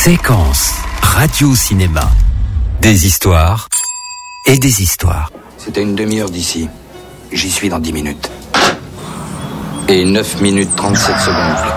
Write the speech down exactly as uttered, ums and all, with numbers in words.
Séquence radio-cinéma. Des histoires et des histoires. C'était une demi-heure d'ici. J'y suis dans dix minutes. Et neuf minutes trente-sept secondes.